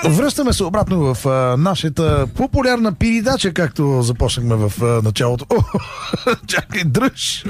Връщаме се обратно в нашата популярна передача, както започнахме в началото. Чакай, дръж!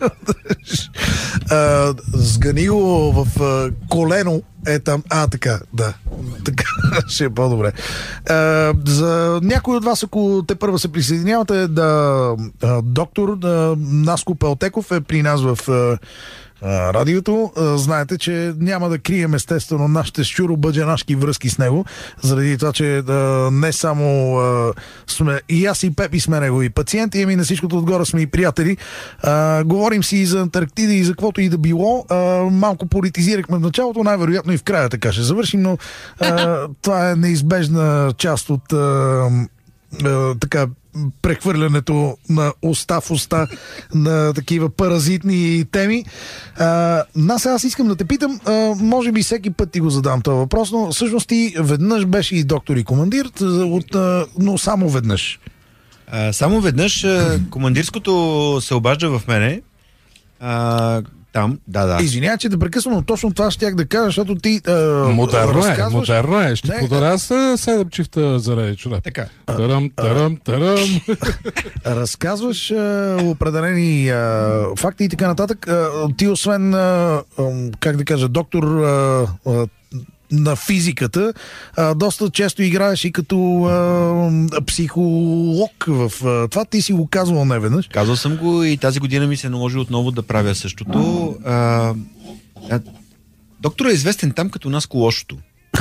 Сганило в колено е там. Така, да. Така ще е по-добре. За някой от вас, ако те първа се присъединявате, доктор Наско Пелтеков е при нас в радиото. Знаете, че няма да крием естествено нашите шуробаджанашки връзки с него, заради това, че не само сме и аз и Пепи сме негови пациенти, ами на всичкото отгоре сме и приятели. Говорим си и за Антарктида и за каквото и да било. Малко политизирахме в началото, най-вероятно и в края така ще завършим, но това е неизбежна част от така прехвърлянето на уста в уста на такива паразитни теми. Аз искам да те питам, може би всеки път ти го задам този въпрос, но всъщност ти веднъж беше и доктор и командир, но само веднъж. Само веднъж командирското се обажда в мене. Там, да. Извинявай, че да прекъсвам, но точно това щях да кажа, защото ти модерно е. Ще подаря с 7 чифта за ради човек. Така. Тарам. Разказваш определени факти и така нататък. Ти освен, как да кажа, доктор на физиката, доста често играеш и като психолог в това. Ти си го казвал неведнъж. Казвал съм го и тази година ми се наложи отново да правя същото. Доктор е известен там като Наско лошото.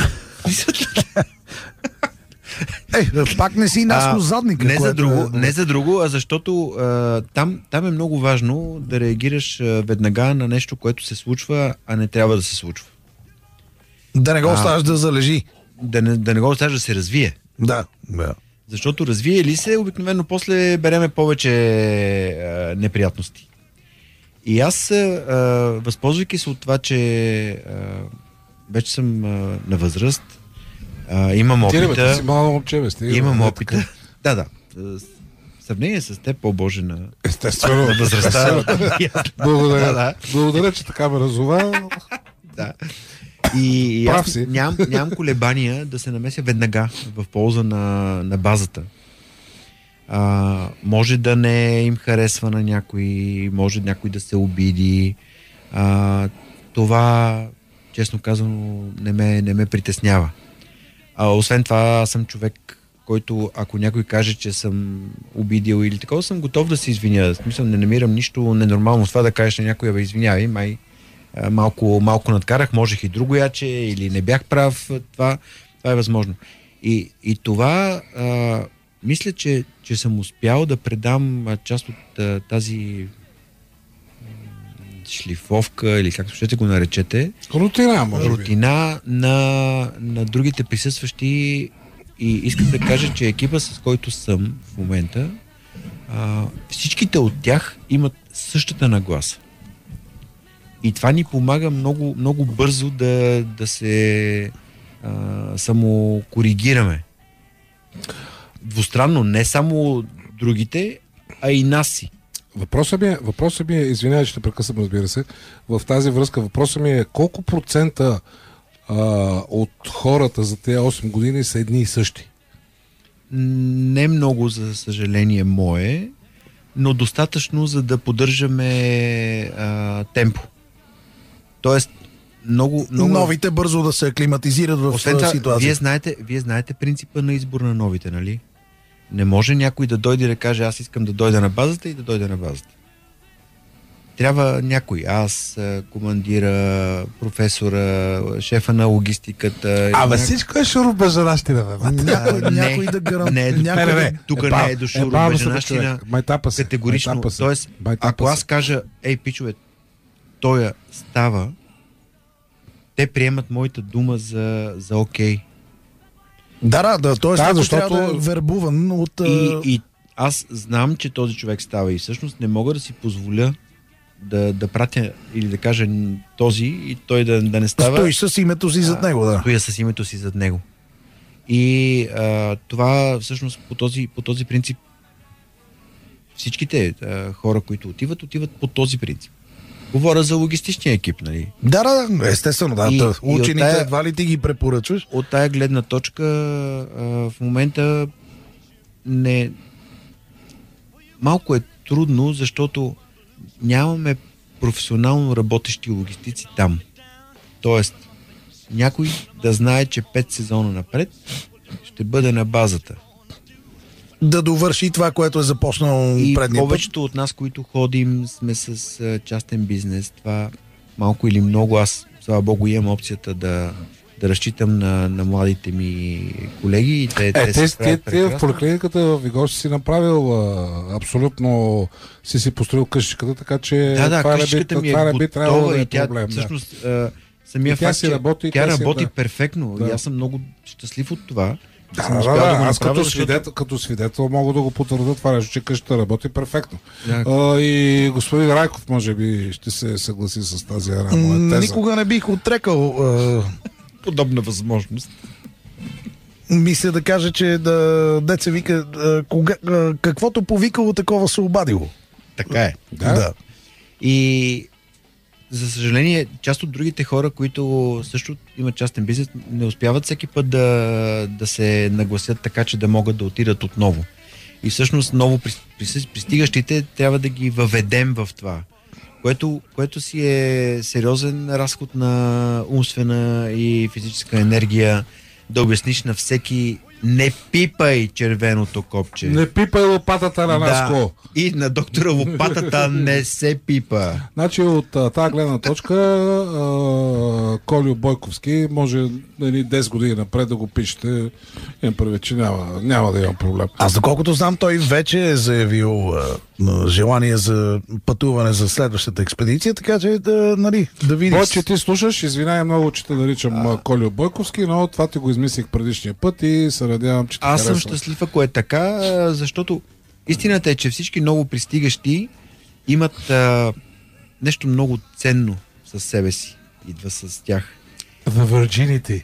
Пак не си Наско задника. Не за друго, а защото там е много важно да реагираш веднага на нещо, което се случва, а не трябва да се случва. Да не го оставаш да залежи. Да не го оставаш да се развие. Да. Защото развие ли се, обикновено после береме повече неприятности. И аз, възползвайки се от това, че вече съм на възраст, имам опита. Ти си малко момче, бе. Имам опита. Да. В сравнение с теб, по-боже на... Естествено. На възрастта. Благодаря, че така ме разува. Да. И аз нямам колебания да се намеся веднага в полза на базата. Може да не им харесва на някой, може някой да се обиди. Това, честно казано, не ме притеснява. Освен това, аз съм човек, който, ако някой каже, че съм обидил или такова, съм готов да се извиня. В смисъл, не намирам нищо ненормално с това да кажеш на някой, извинявай, май малко надкарах, можех и друго яче, или не бях прав, това е възможно. И това мисля, че съм успял да предам част от тази шлифовка, или както ще го наречете. Рутина на другите присъстващи, и искам да кажа, че екипа, с който съм в момента, всичките от тях имат същата нагласа. И това ни помага много, много бързо да се самокоригираме. Двустранно, не само другите, а и нас си. Въпросът ми е, извинявай, че те прекъсвам, разбира се, в тази връзка въпросът ми е колко процента от хората за тези 8 години са едни и същи? Не много, за съжаление мое, но достатъчно, за да поддържаме темпо. Тоест, много... Новите бързо да се аклиматизират в ситуация. Вие знаете принципа на избор на новите, нали? Не може някой да дойде и да каже, аз искам да дойда на базата и да дойде на базата. Трябва някой. Аз, командира, професора, шефа на логистиката. Всичко е шуробаджанащина, бе. Някой да гарантира. Тук не е до шуробаджанащина. Категорично. Тоест, ако аз кажа, пичове, той става, те приемат моята дума за окей. Защото трябва да е вербуван от... И аз знам, че този човек става, и всъщност не мога да си позволя да пратя или да кажа този и той да не става. Стоиш с името си зад него, да. Стоя с името си зад него. И това всъщност по този принцип всичките хора, които отиват по този принцип. Говоря за логистичния екип, нали? Да, естествено, да. И Учените от тая- едва ли ти ги препоръчваш? От тая гледна точка в момента не... Малко е трудно, защото нямаме професионално работещи логистици там. Тоест, някой да знае, че 5 сезона напред ще бъде на базата. Да довърши това, което е започнал И предния път. повечето от нас, които ходим, сме с частен бизнес. Това малко или много, аз, слава богу, имам опцията да разчитам на младите ми колеги. И те се справят Ти в прекрасно. поликлиниката в Вигош си направил абсолютно си построил къщичката, така че Да, това къщичката ми не е би трябвало готова да е и тя проблем. всъщност самия И тя факт, си че работи, тя тя си- работи да. перфектно. Да. И аз съм много щастлив от това. че съм Да, успял да, го аз направя, като свидетел мога да го потвърда това нещо, че къщата работи перфектно. Да. И господин Райков може би ще се съгласи с тази моя теза. Никога не бих отрекал. Подобна възможност. Мисля да кажа, че деца вика, каквото повикало, такова се обадило. Така е. Да. И за съжаление, част от другите хора, които също имат частен бизнес, не успяват всеки път да се нагласят така, че да могат да отидат отново. И всъщност ново пристигащите трябва да ги въведем в това, което си е сериозен разход на умствена и физическа енергия, да обясниш на всеки: не пипай червеното копче. Не пипай лопатата на Наско. И на доктора лопатата не се пипа. Значи от тази гледна точка Колю Бойковски може 10 години напред да го пишете. Имам предвид, че няма да имам проблем. Аз доколкото знам, той вече е заявил желание за пътуване за следващата експедиция, така че да видим. Бойче, ти слушаш, извинявай много, че те наричам Колю Бойковски, но това ти го измислих предишния път и се надявам, че ти Аз съм харесва. щастлив, ако е така, защото истината е, че всички ново пристигащи имат нещо много ценно със себе си. Идва с тях. The Virginity.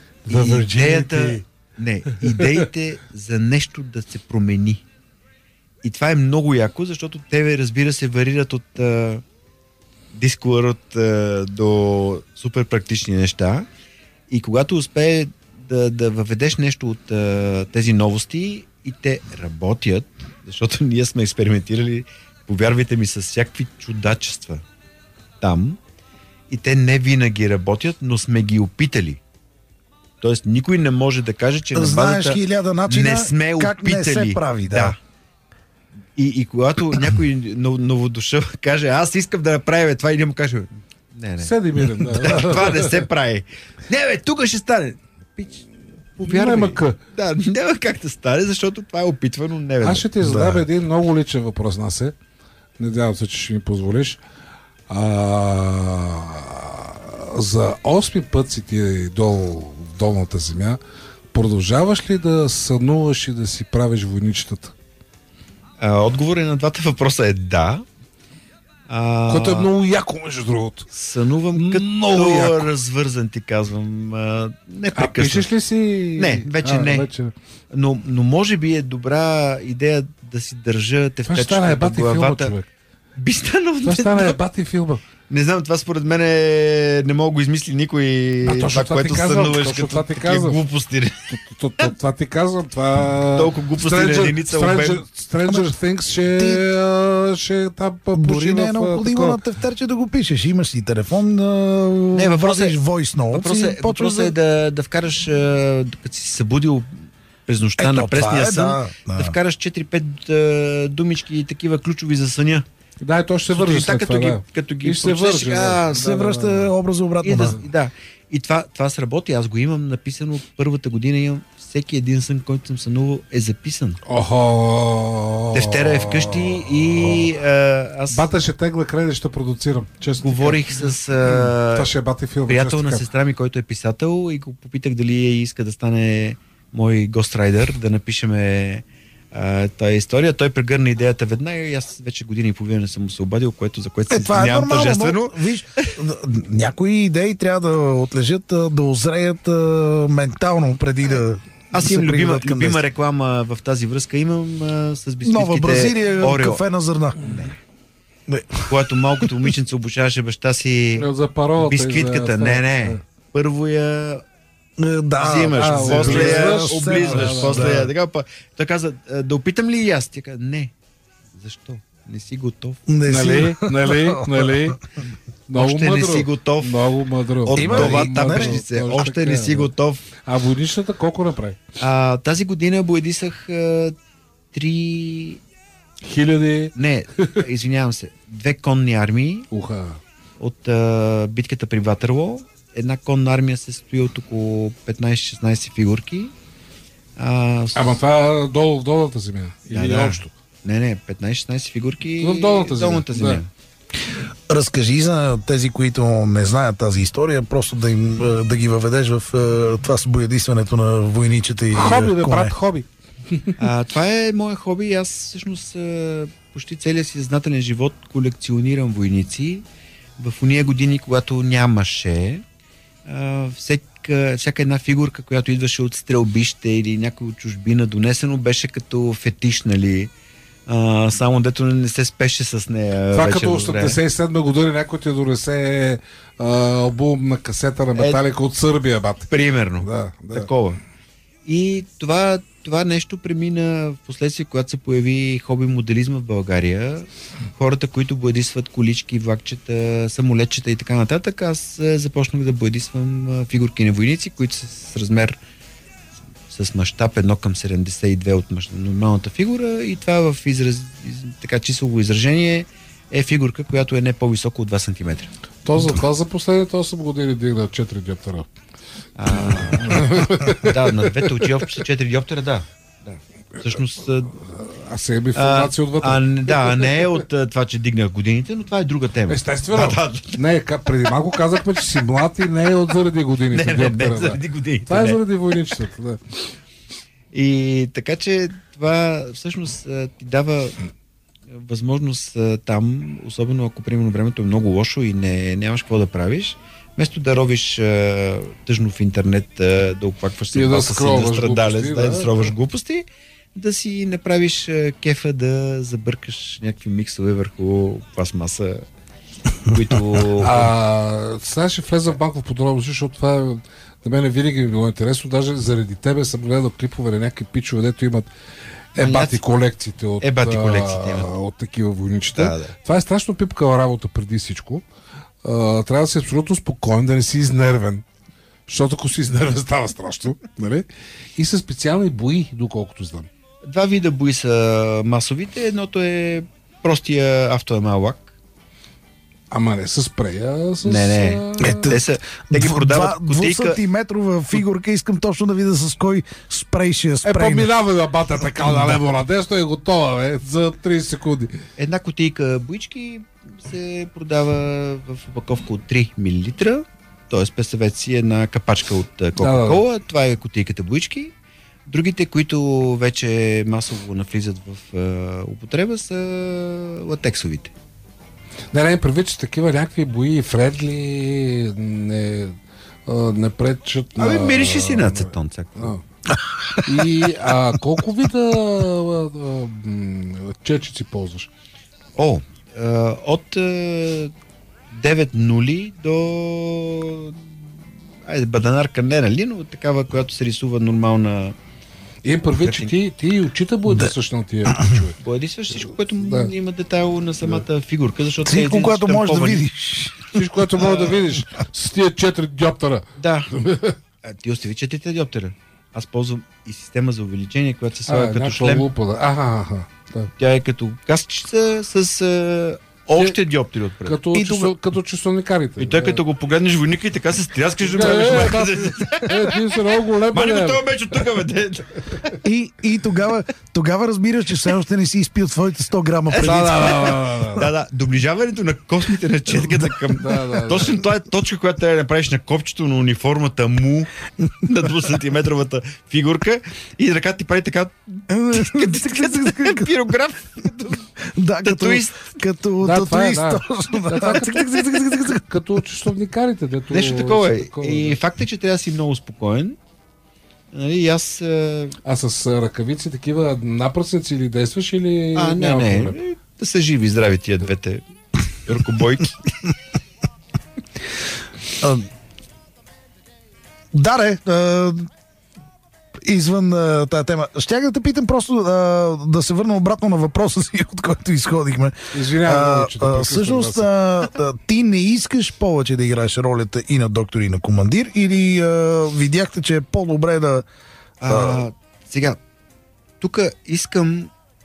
Идеите за нещо да се промени. И това е много яко, защото те, разбира се, варират от дисколърът до супер практични неща. И когато успее да въведеш нещо от тези новости и те работят, защото ние сме експериментирали, повярвайте ми, с всякакви чудачества там, и те не винаги работят, но сме ги опитали. Тоест никой не може да каже, че на Знаеш базата 1000 начина не сме как опитали. не се прави. Да. И когато някой новодушъл каже: аз искам да направя това, и не му каже: не. Седи мирен. Това не се прави. Не, тук ще стане. Пич, повярвай. Да, няма как да стане, защото това е опитвано неведнъж. Аз ще ти задам един много личен въпрос, Насе. Надявам се, че ще ми позволиш. За 8 път си ти долу в долната земя. Продължаваш ли да сънуваш и да си правиш войничетата? Отговорът на двата въпроса е да. Което е много яко, между другото. Сънувам като развързан, ти казвам. Непрекъснато. Пишеш ли си? Не, вече не. Вече... Но може би е добра идея да си държа тефтечката в главата. Филма, Би станал. Това стана ебати филма. Не знам, това според мен не мога го измисли никой. Това, което сънуваш като такива глупости. Това ти казвам. Толкова глупости на единица обем. Stranger Things ще там дори не е необходимо на тефтерче да го пишеш. Имаш си телефон, въпросът voice notes. Въпросът е да вкараш, като си се събудил през нощта на пресния сън, да вкараш 4-5 думички и такива ключови за съня. Да, и то ще се върже след това. Като ги се върже. Се връща образа обратно. И това сработи. Аз го имам написано първата година. Имам всеки един сън, който съм сънувал, е записан. Тефтера е вкъщи и аз... Бата ще тегла кредит, ще продуцирам. Честно говорих с приятел на сестра ми, който е писател, и го попитах дали иска да стане мой гострайдер, да напишеме тая история. Той прегърна идеята веднага и аз вече година и половина не съм се обадил, за което се извинявам тържествено. Виж, някои идеи трябва да отлежат, да озреят ментално преди да... Аз имам любима реклама в тази връзка. Имам с бисквитките Нова Бразилия, Орео. кафе на зърна. Не. Когато малкото момиченце обучаваше баща си За паролата. бисквитката. Не. Първо я взимаш, после я облизваш, после я така. Той каза, да опитам ли и аз? Тя каза, не. Защо? Не си готов. Нали? Още не си готов. Много мъдро. От това тапешнице. Още не си готов. А войничната колко направи? Тази година боядисах 3... Хиляди. Не, извинявам се. 2 конни армии от битката при Ватерлоо. Една конна армия се състои от около 15-16 фигурки. Ама това долу в долната земя? Или общо? Не, 15-16 фигурки в долната земя. Да. Разкажи за тези, които не знаят тази история, просто да ги въведеш в това с боядисването на войничета и хоби, коне. брат, хоби. Това е мое хоби. Аз всъщност почти целия си съзнателен живот колекционирам войници. В уния години, когато нямаше, всяка една фигурка, която идваше от стрелбище или някой от чужбина донесено, беше като фетиш, нали? Само дето не се спеше с нея. Това като 87 година някой ти донесе албум на касета на Металика от Сърбия, бат. Примерно. Да. Такова. И това нещо премина в последствие, когато се появи хоби моделизма в България. Хората, които боядисват колички, влакчета, самолетчета и така нататък, аз започнах да боядисвам фигурки на войници, които са с размер с мащаб 1:72 от нормалната фигура, и това в така числово изражение е фигурка, която е не по-високо от 2 см. То за това за последните 8 години дигна 4 диоптера. Да, на двете очи общо са 4 диоптера, да. Всъщност... А сега има информация отвътре. Не е от това, че дигнах годините, но това е друга тема. Естествено. Не, преди малко казахме, че си млад и не е от заради годините. Не, заради годините. Това е заради войничетата, да. И така че това всъщност ти дава възможност там, особено ако примерно времето е много лошо и нямаш какво да правиш, вместо да ровиш тъжно в интернет, да оплакваш съдбата си на страдалец, да сроваш глупости, да си направиш кефа да забъркаш някакви миксове върху пластмаса, които... Сега ще влеза в банков подробности, защото това на мен винаги ми било интересно. Даже заради тебе съм гледал клипове на някакви пичове, дето имат ебати колекциите от такива войничета. Да. Това е страшно пипкава работа преди всичко. Трябва да си абсолютно спокоен, да не си изнервен. Защото ако си изнервен, става страшно. Нали? И са специални бои, доколкото знам. 2 вида бои са масовите. Едното е простия автоемал лак. Ама не с спрея, с... Не. Те ги продават кутийка. 2 сантиметрова фигурка, искам точно да видя с кой спрей ще я спрейне. Поминава на бата така на лево на десно и готова, за 30 секунди. Една кутийка боички се продава в опаковка от 3 мл. Т.е. представете си една капачка от Кока-Кола. Това е кутийката боички. Другите, които вече масово навлизат в употреба, са латексовите. Не, предвид, че такива някакви бои, фредли, не пречат на... Мирише си на ацетон. И колко вида чечици ползваш? От 9 нули до... баданарка не, нали, но такава, която се рисува нормална... И първи, че ти очита боядисваш на тия човек. Боядисваш всичко, което има детайл на самата фигурка, защото... Всичко, което можеш да видиш. Всичко, което можеш да видиш с тия 4 диоптера. Да. Ти остави 4 диоптера. Аз ползвам и система за увеличение, която се слага като шлем. Тя е като каскчица с още диоптери отпред. Като часовникарите. И той като го погледнеш войника и така се стряскаш да правиш майка. Ти си много голем. Мани го това беше тук, бе. И тогава разбираш, че все още не си изпил твоите 100 грама преди. Да. Доближаването на космите на четката към... Точно това е точка, която трябва да направиш на копчето на униформата му на 2-сантиметровата фигурка и ръката ти прави така пирограф. Да, като като часовникарите. Нещо такова е. И факт е, че трябва да си много спокоен. Нали, аз... с ръкавици такива напръсници или действаш или... Не. Да са живи, здрави тия двете. ръкобойки. Даре, извън тази тема. Щях да те питам просто да се върна обратно на въпроса си, от който изходихме. Извинявам, всъщност, ти не искаш повече да играеш ролята и на доктор, и на командир, или видяхте, че е по-добре да... Сега, тук искам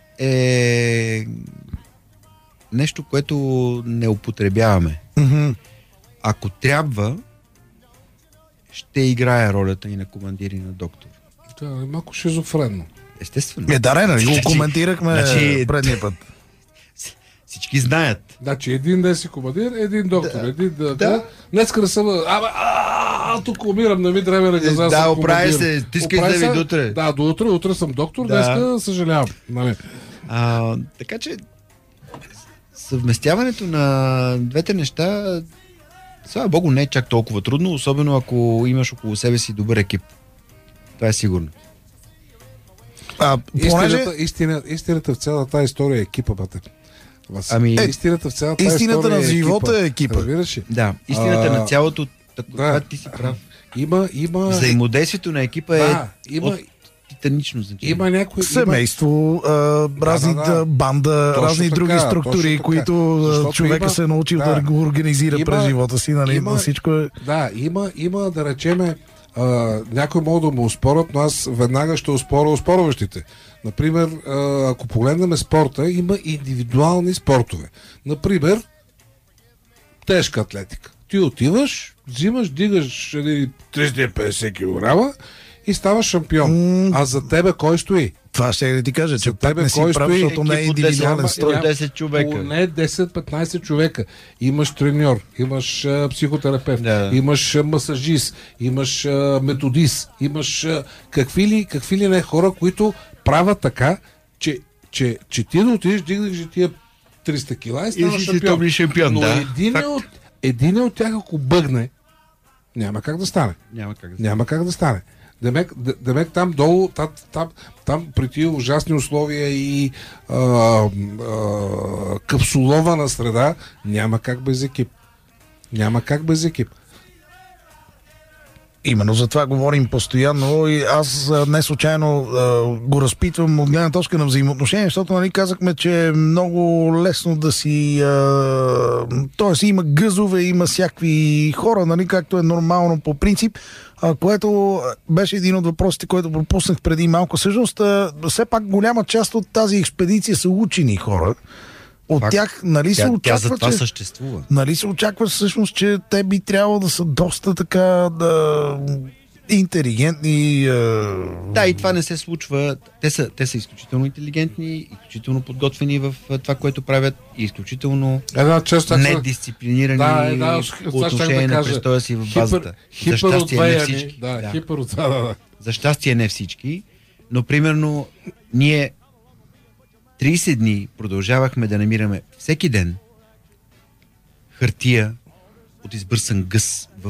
нещо, което не употребяваме. Mm-hmm. Ако трябва, ще играя ролята и на командир, и на доктор. Това е малко шизофренно. Естествено. Дарена, го коментирахме предния път. Всички знаят. Значи един ден си командир, един доктор. Днеска да съм... тук умирам, не ми трябва да газа. Да, оправи се. Ти искаш да ви до утре. Да, до утре. Утре съм доктор, днеска съжалявам. Така че съвместяването на двете неща, слава Богу, не е чак толкова трудно, особено ако имаш около себе си добър екип. Това е сигурно. Истината в цялата тази история е екипа, бате. Истината в цялата истината на живота е екипа. Да, истината на цялото, това ти си прав. Има... Взаимодействието на екипа е титанично значение. Има някой... Семейство, разни банда, точно разни така, други структури, които човека се е научил да го организира през живота си, нали? Всичко е... Да, има да речеме, някой могат да му успорят, но аз веднага ще успоря успорващите. Например, ако погледнем спорта, има индивидуални спортове. Например, тежка атлетика. Ти отиваш, взимаш, дигаш 350 кг и ставаш шампион. А за тебе кой стои? Това ще да ти кажа, че пак не си прав, защото не е индивидуален строй. 10 човека. Не 10-15 човека. Имаш треньор, имаш психотерапевт, имаш масажист, имаш методист, имаш какви ли не хора, които правят така, че ти да отидеш, дигнеш тия 300 кила и станаш шампион. Но един от тях, ако бъгне, няма как да стане. Няма как да стане. Демек там долу, там при тия ужасни условия и капсулована среда, няма как без екип. Именно за това говорим постоянно и аз не случайно го разпитвам от гледна точка на взаимоотношения, защото нали, казахме, че е много лесно да си... Тоест има гъзове, има всякакви хора, нали, както е нормално по принцип, което беше един от въпросите, който пропуснах преди малко. Всъщност, все пак голяма част от тази експедиция са учени хора. От тях, нали се очаква, за това съществува. Нали се очаква всъщност, че те би трябвало да са доста така интелигентни. Да, и това не се случва. Те са изключително интелигентни, изключително подготвени в това, което правят и изключително недисциплинирани по отношение на престоя си в базата. За щастие не всички. За щастие не всички, но примерно ние 30 дни продължавахме да намираме всеки ден хартия от избърсан гъс в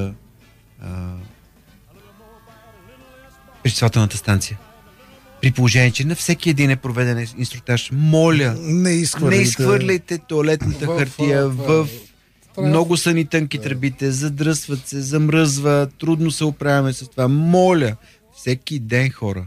пречиствателната станция. При положение, че на всеки един е проведен инструктаж. Моля, не изхвърляйте туалетната хартия в... Много са ни тънки тръбите, задръсват се, замръзва, трудно се оправяме с това. Моля, всеки ден, хора.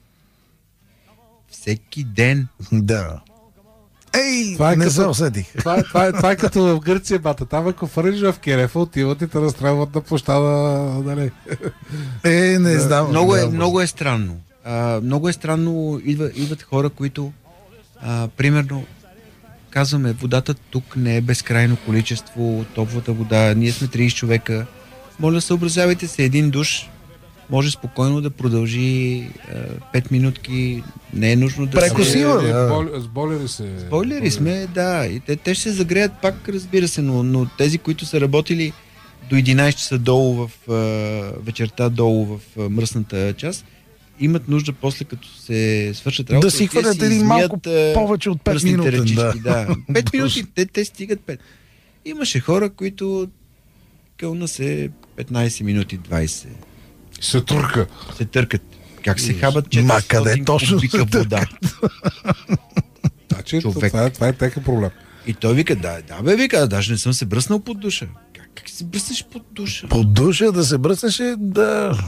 Всеки ден. Да. Не се усетих. Това е като в Гърция, бата. Там ако фърлиш в Керефа, отиват и те разстрелват на площада. Нали? Не знам. Много е странно. Много е странно. Идват хора, които примерно казваме, водата тук не е безкрайно количество, топлата вода. Ние сме 30 човека. Моля, съобразявайте се, един душ може спокойно да продължи 5 минутки. Не е нужно да с бойлери се... С бойлери сме, да. И те ще се загреят пак, разбира се, но тези, които са работили до 11 часа долу в вечерта, долу в мръсната част, имат нужда после, като се свършат работа, да си хвърлят един малко повече от 5 минути. Ръчички, да. 5 минути, те стигат 5. Имаше хора, които кълна се 15 минути, 20. Се търкат. Как се хабат 400 кубика вода? Значи, това е техен проблем. И той вика, да бе, вика, даже не съм се бръснал под душа. Как се бръснеш под душа? Под душа да се бръснеше, да.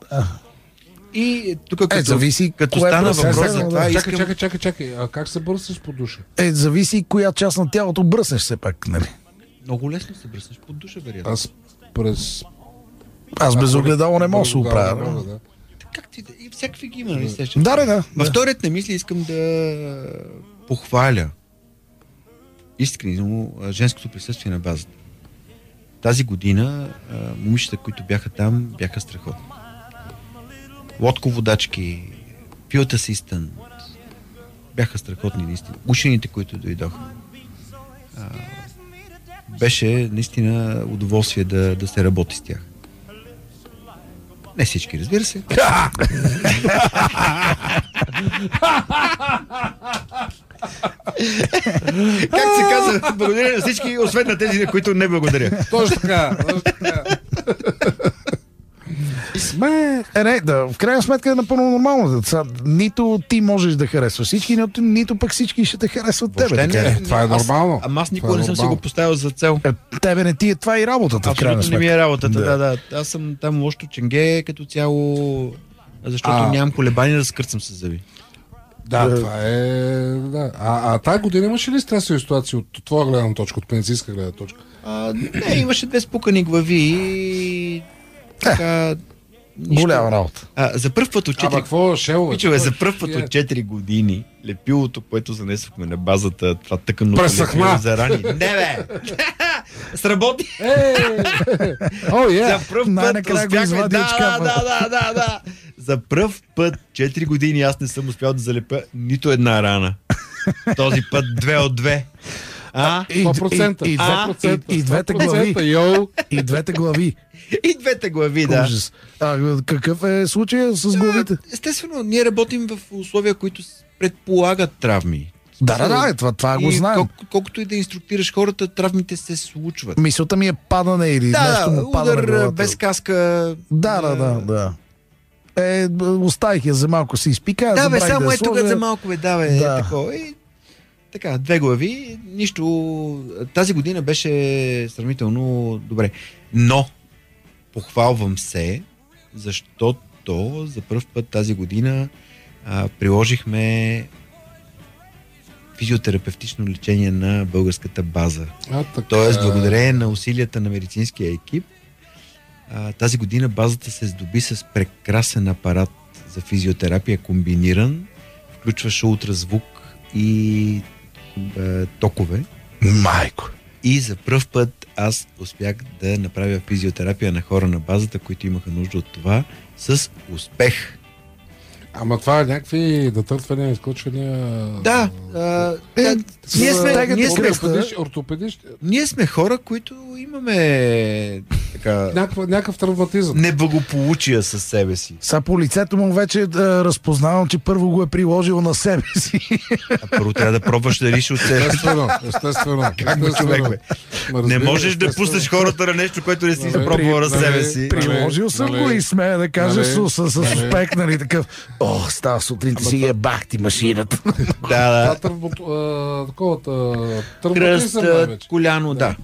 И тук зависи като кое стана бръсне, въпрос за това, Чакай. А как се бръснеш по душа? Зависи коя част на тялото бръснеш все пак, нали? Много лесно се бръснеш под душа, вероятно. Аз без огледало не мога да се оправя. Да. Как ти и всякакви ги има, Да. Във вторият на мисли искам да похваля искрено женското присъствие на базата. Тази година момичета, които бяха там, бяха страхотни. Лодководачки, field assistant, бяха страхотни наистина. Учените, които дойдоха. Беше наистина удоволствие да се работи с тях. Не всички, разбира се. Как се казва? Благодаря на всички, освен на тези, на които не благодаря. Точно така. В крайна сметка е напълно нормално. Нито ти можеш да харесваш всички, нито пък всички ще те харесват тебе. Това е нормално. Ама аз никога не съм си го поставил за цел. Тебе не ти е това и работата. Абсолютно не ми е работата, да. Аз съм там лошото ченге като цяло, защото нямам колебания да скърцам с зъби. Да, това е... Да. Тая година имаше ли стресови ситуации от твоя гледна точка, от медицинска гледна точка? Не, имаше 2 спукани глави и... Така... Голяма работа. За пръв път от 4 години лепилото, което занесохме на базата, това тъкано пресъхна за рани. Не бе! Сработи! За пръв път успяхме. Да. За пръв път 4 години аз не съм успял да залепя нито една рана. Този път 2 от 2. 100%. И двете глави. И двете глави. И двете глави, да. Какъв е случая с главите? Естествено, ние работим в условия, които предполагат травми. Това го знаем. Колкото и да инструктираш хората, травмите се случват. Мисълта ми е падане или нещо му пада на главата. Без каска. Да. Оставих я за малко си изпика. Да, бе, само е тук за малко, бе, такова. Така, 2 глави, нищо. Тази година беше сравнително добре. Но похвалвам се, защото за първ път тази година приложихме физиотерапевтично лечение на българската база. Тоест, благодарение на усилията на медицинския екип, тази година базата се здоби с прекрасен апарат за физиотерапия, комбиниран, включваше ултразвук и токове. Майко! И за пръв път аз успях да направя физиотерапия на хора на базата, които имаха нужда от това, с успех. Ама това е някакви натъртвания, изкочвания... Да. Ние сме хора, които имаме така... Някакъв травматизъм. Неблагополучия със себе си. По лицето му вече разпознавам, че първо го е приложил на себе си. Първо трябва да пробваш дали ще оцелиш. Естествено. Как го човек, бе? Не можеш да пуснеш хората на нещо, което не си запробвал на себе си. Приложил съм го и смея да кажа с успех, нали, такъв. Става сутринта си бахти машината. Да. Кръст, коляно, да.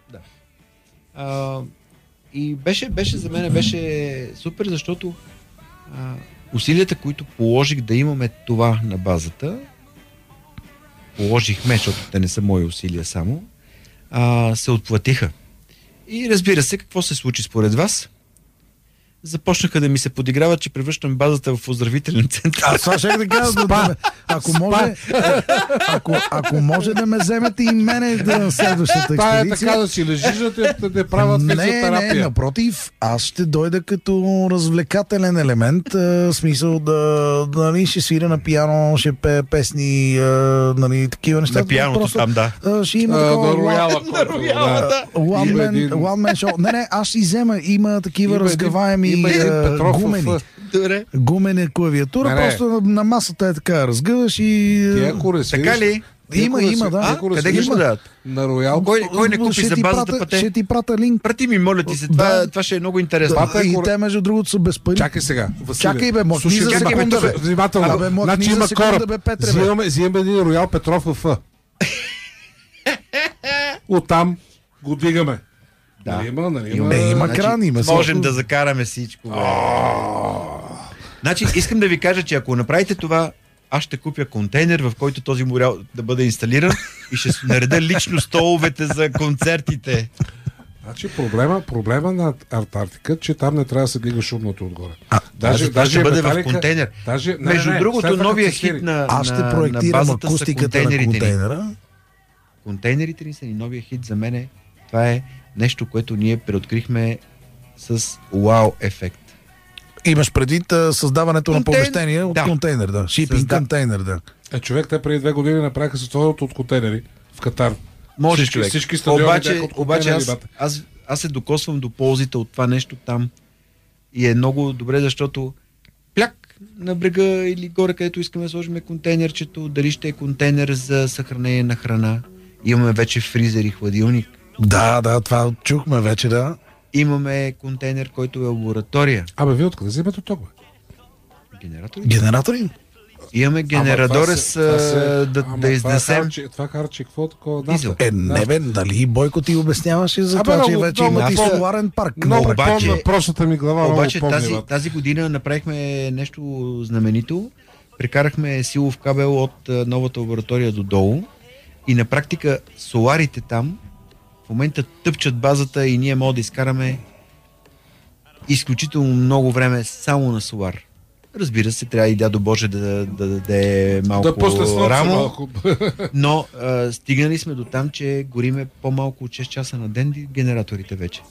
И беше за мен беше супер, защото усилията, които положих да имаме това на базата, положихме, защото те не са мои усилия само, се отплатиха. И разбира се, какво се случи според вас? Започнаха да ми се подиграват, че превръщам базата в оздравителен център. Това ще да кажа, ако може да ме вземете и мене да следващата експедиция. Това е така да си лежиш, да те правят физиотерапия. Не, напротив, аз ще дойда като развлекателен елемент, смисъл да ще свиря на пиано, ще пее песни, такива неща. На пианото там, да. Ще има такова... На рояла, One man show. Не, аз ще взема, има такива разгъваеми гумени клавиатура, просто на масата е така, разгъваш и... Така ли? Има, да. Къде ги ще дадат? На Роял. Кой не купи за базата пъте? Ще ти прата линк. Прати ми, моля ти се, това ще е много интересно. И те, между другото, са без пари. Чакай сега, Василе. Чакай, бе, махни за секунда, бе. Внимателно. Значи има кораб. Взимаме един Роял Петров в Оттам го дигаме. Да. Нали има Има кран, има можем да закараме всичко. Значи, искам да ви кажа, че ако направите това, аз ще купя контейнер, в който този морял да бъде инсталиран и ще нареда лично столовете за концертите. Значи проблема на Антарктика, че там не трябва да се дига шумното отгоре. Даже ще бъде в контейнер. Между другото, новия хит на аз ще проектирам акустиката на контейнера. Контейнерите ни са и новия хит за мен. Това е нещо, което ние преоткрихме с вау ефект. Имаш предвид създаването на помещения от контейнер, да. Шипинг контейнер, да. Човек, те преди 2 години направиха състоянието от контейнери в Катар. Може човек. Всички стадиони обаче аз се докосвам до ползите от това нещо там и е много добре, защото пляк на брега или горе, където искаме да сложим контейнерчето, дали ще е контейнер за съхранение на храна. Имаме вече фризер и хладилник. Да, това чухме вече, да. Имаме контейнер, който е лаборатория. Абе, вие откъде вземете ток, бе? Генератори? Имаме генератори да изнесем. Това харчи какво такова? Дизел. Не бе, дали Бойко ти обясняваше за това, че вече имате соларен парк. Много помня просата ми глава. Обаче тази година направихме нещо знаменито. Прекарахме силов кабел от новата лаборатория до долу и на практика соларите там в момента тъпчат базата и ние можем да изкараме изключително много време само на солар. Разбира се, трябва и дядо Боже да даде малко рамо, но стигнали сме до там, че гориме по-малко от 6 часа на ден генераторите вече.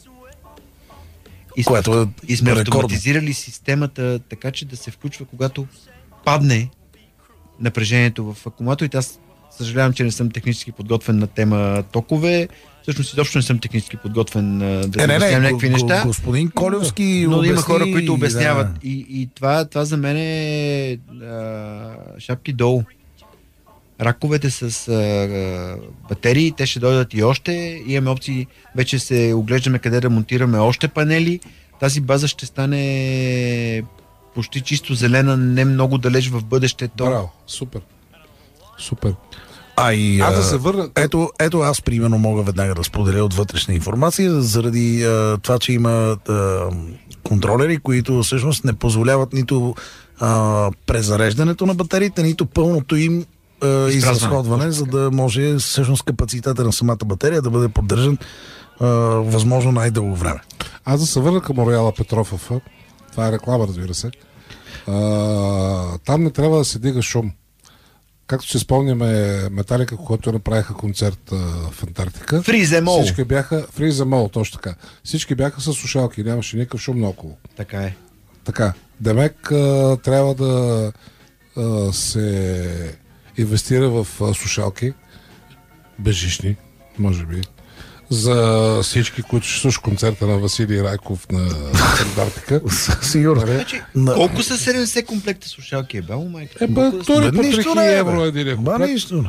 И сме автоматизирали системата така, че да се включва, когато падне напрежението в акумулаторите. Аз съжалявам, че не съм технически подготвен на тема токове. Всъщност изобщо не съм технически подготвен да обяснявам някакви неща. Господин Колевски но има хора, които обясняват. И това за мен е шапки долу. Раковете с батерии, те ще дойдат и още. Имаме опции, вече се оглеждаме къде да монтираме още панели. Тази база ще стане почти чисто зелена, не много далеч в бъдещето. Браво, супер. Да се върна. Ето аз примерно мога веднага да споделя от вътрешна информация, заради това, че има контролери, които всъщност не позволяват нито презареждането на батериите, нито пълното им изразходване, за да може всъщност капацитета на самата батерия да бъде поддържан възможно най-дълго време. Аз да се върна към Рояла Петров. Това е реклама, разбира се. Там не трябва да се дига шум. Както се спомняме Металика, когато направиха концерт в Антарктика. Фриземол. Всички бяха Фриземол, точно така. Всички бяха с слушалки, нямаше никакъв шум наоколо. Така е. Така. Демек трябва да се инвестира в слушалки, безжични, може би, за всички, които ще слушат концерта на Василий Райков на Антарктика. Сигурно. Значи, колко са 70 комплекта слушалки? Е, бао, майка? Той по 3000 евро един комплект. Нищо.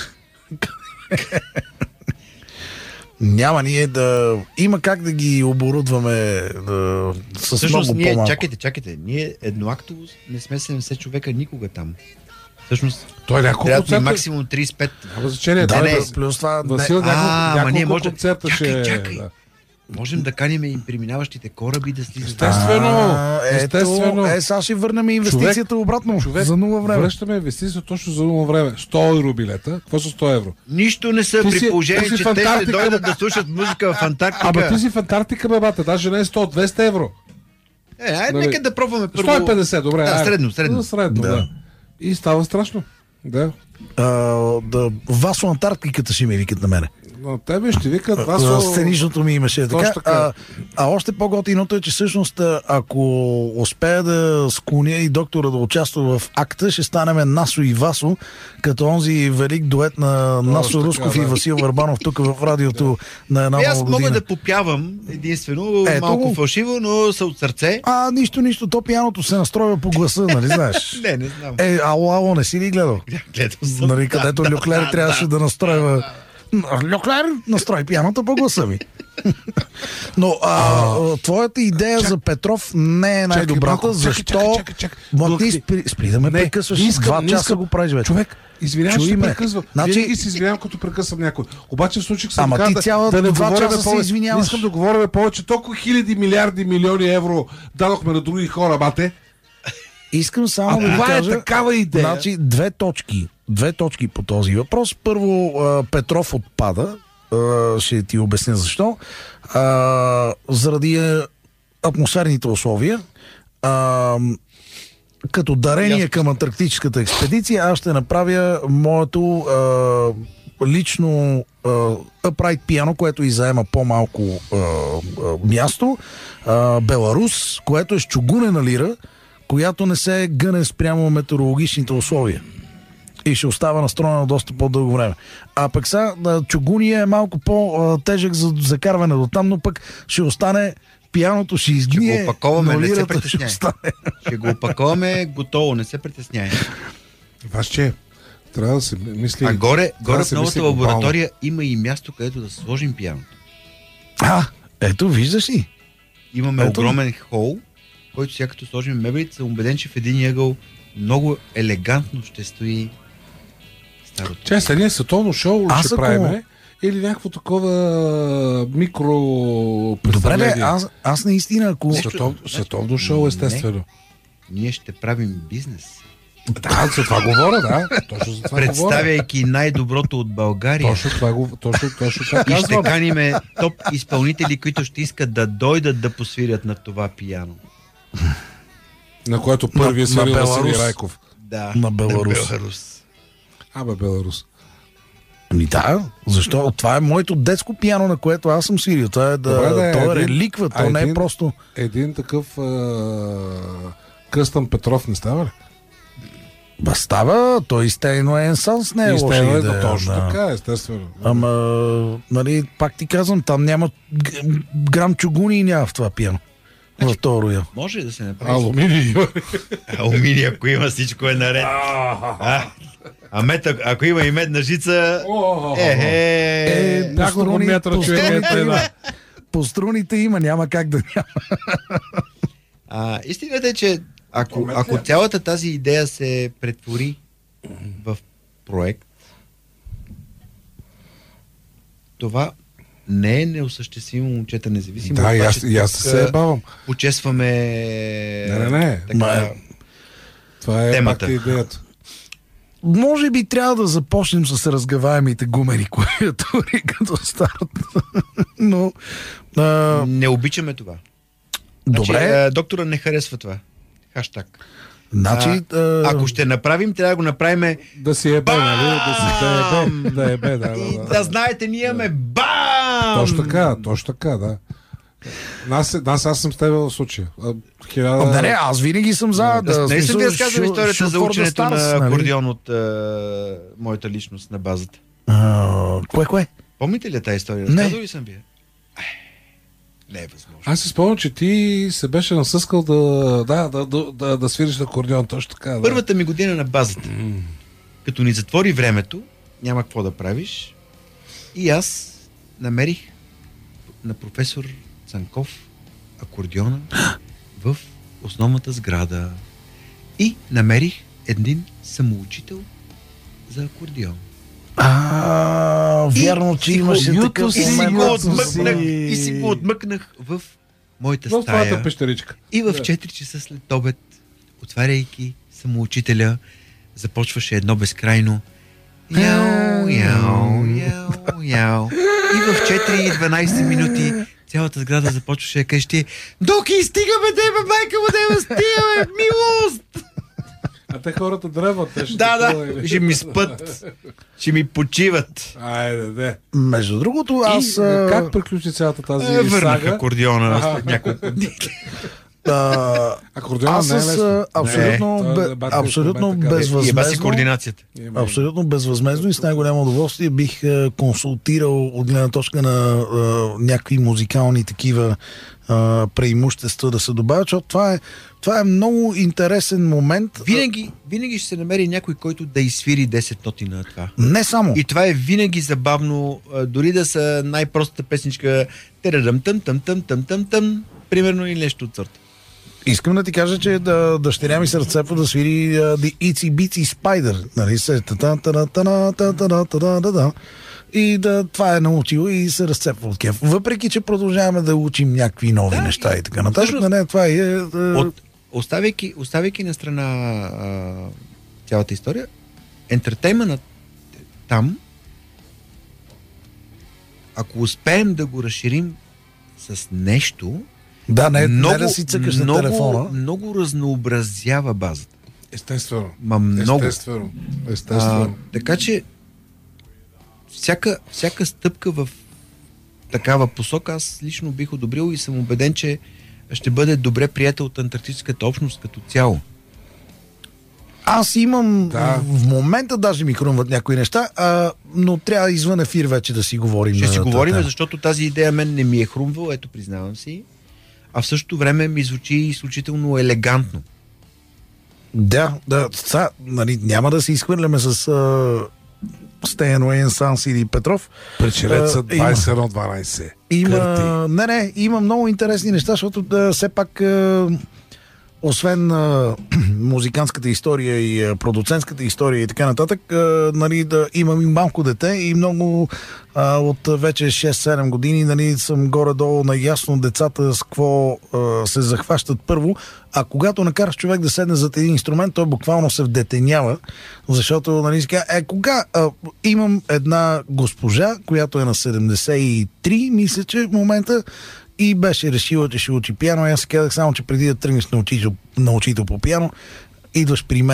Няма ние да... Има как да ги оборудваме с всъщност, много по-малко. Чакайте. Ние едноактово не сме 70 човека никога там. Всъщност, той няколко трябва максимум 35. Няма значение. Плюс това... Васил, няколко концерта ще... Чакай. Можем да каним и преминаващите кораби да слизат. Естествено. Сега ще върнем инвестицията обратно. За 0 време. Връщаме инвестицията точно за 0 време. 100 евро билета. Какво са 100 евро? Нищо не са при положение, че те ще дойдат да слушат музика в Антарктика. Ама ти си в Антарктика, бебата. Даже не е 100-200 евро. Нека да пробваме първо. 150, добре. Средно. Да. И става страшно. Да. Васо Антарктиката ще ми викат на мене. Но тебе ще викат Васо... Сценичното ми имаше така. Още по-готиното е, че всъщност ако успея да склоня и доктора да участва в акта, ще станем Насо и Васо, като онзи велик дует на Насо Русков и Васил Върбанов тук в радиото на една нова година. Аз мога да попявам единствено, малко фалшиво, но са от сърце. Нищо, то пияното се настройва по гласа, нали знаеш? Не знам. Ало, не си ли гледал? Гледал съм. Нали, където Люклер трябваше да настройва. Люклер, настрой пияното по гласа ми. Но твоята идея за Петров не е най-добрата. Защо? Чакай. Спри да ме прекъсваш. 2 часа го правиш вече. Човек, Извинявай, че ме. прекъсвам. Значи... Винаги се извинявам, като прекъсвам някой. Обаче в случай съм Ама ти цяла да не 2 говорим часа се повече. извиняваш. Не искам да говорим повече. Толкова хиляди, милиарди, милиони евро дадохме на други хора, бате. Искам само да ви това кажа... е такава идея. Значи, две точки по този въпрос. Първо, Петров отпада. Ще ти обясня защо. Заради атмосферните условия. Като дарение към антарктическата експедиция, аз ще направя моето лично upright пиано, което и заема по-малко място. Беларус, което е с чугунена лира, която не се гъне спрямо метеорологичните условия. И ще остава настроена доста по-дълго време. А пък сега чугуния е малко по-тежък за закарване до там, но пък ще остане пияното, ще изгние. Ще го опаковаме, не се ще притесняй. остане. Ще го опаковаме готово, не се притесняй. Ваше, трябва да се мисли... А горе да в новата лаборатория има и място, където да сложим пияното. Ето, виждаш ли? Имаме огромен хол, който сега като сложим мебелите, съм убеден, че в един ъгъл много елегантно ще стои старото. Честно, ние световно шоу ще правим или някакво такова микро представление. Добре, аз наистина, ако... Световно шоу, естествено. Ние ще правим бизнес. Да, за това говоря, да. Точно за това представяйки най-доброто от България. Точно това и ще каниме топ изпълнители, които ще искат да дойдат да посвирят на това пияно. На което първи е свирил Василий Райков. Да, на Беларус. Беларус. Ами да, защо? Това е моето детско пиано, на което аз съм свирил. Това е то е реликва, то не е просто... Един такъв Кръстън Петров не става ли? Става, той изтейно е с не е лоша идея. Точно така, естествено. Ама, нали, пак ти казвам, там няма грам чугуни и няма в това пиано. В този роял. Може да се направи. Алуминий. Алуминий, ако има, всичко е наред. Ако има и медна жица... Няколко метра човек е. По струните има, няма как да няма. Истината е, че ако цялата тази идея се претвори в проект, това не е неосъществимо, момчета, независимо. Да, и аз се бавам. Почесваме... Не. Това е темата. Идеята. Може би трябва да започнем с разгаваемите гумени клавиатури като старт. Но... Не обичаме това. Добре. Значи, доктора не харесва това. Хаштаг. Значи, ако ще направим, трябва да го направим да си ебе, нали? Да ебе, да. Да знаете, ние имаме бам! Точно така, да. Аз съм с теб в случая. Не, аз винаги съм за да... Не съм ви разказвам историята за ученето на акордеон от моята личност на базата. Кое? Помните ли тази история? Разказал ли съм ви? Не е възможно. Аз си спомням, че ти се беше насъскал да свириш на акордеон, точно така. Да. Първата ми година на базата. Като ни затвори времето, няма какво да правиш. И аз намерих на професор Цанков акордеона в основната сграда. И намерих един самоучител за акордеон. Вярно, че имаше такъв и си го отмъкнах в моята стая. В твоята пещеричка. И в 4 часа след обед, отваряйки самоучителя, започваше едно безкрайно яу. И в 4:12 минути цялата сграда започваше да къщи: Доки, стигаме тебе, майка му, дева, стигаме, милост! А те хората дръват. Ще ми спът. Ще ми почиват. Айде. Между другото, аз... Как приключи цялата тази сага? Върнах акордеона след няколко дни. Аз с абсолютно безвъзмездно. Координацията. Абсолютно безвъзмездно и с най-голямо удоволствие бих консултирал от гледна точка на някакви музикални такива преимущества да се добавят, защото това е много интересен момент. Винаги ще се намери някой, който да изсвири 10 ноти на това. Не само. И това е винаги забавно, дори да са най-простата песничка, примерно, или нещо от сорта. Искам да ти кажа, че дъщеря ми се разцепва да свири The Itsy Bitsy Spider. Нали се? И това е научил и се разцепва от кеф. Въпреки, че продължаваме да учим някакви нови неща и така нататък. Не, това е... Оставяйки на страна цялата история, ентертейментът там, ако успеем да го разширим с нещо, не да си цъкаш на телефона. Много разнообразява базата. Естествено. Много. Естествено. Така че всяка стъпка в такава посока аз лично бих одобрил и съм убеден, че ще бъде добре приета от антарктическата общност като цяло. Аз имам в момента даже ми хрумват някои неща, но трябва извън ефир вече да си говорим. Ще си говорим, защото тази идея мен не ми е хрумвала, ето признавам си, а в същото време ми звучи изключително елегантно. Нали, няма да се изхвърляме с Стейн Уейн, Санс или Петров. Причелеца 21-12. Има много интересни неща, защото все пак освен музикантската история и продуцентската история и така нататък, нали, имам и малко дете и много от вече 6-7 години, нали, съм горе-долу наясно децата с какво се захващат първо, а когато накараш човек да седне зад един инструмент, той буквално се вдетенява, защото, нали, имам една госпожа, която е на 73, мисля, че в момента, и беше решила, че ще учи пиано. И аз се казах само, че преди да тръгнеш на учител по пиано, идваш при мен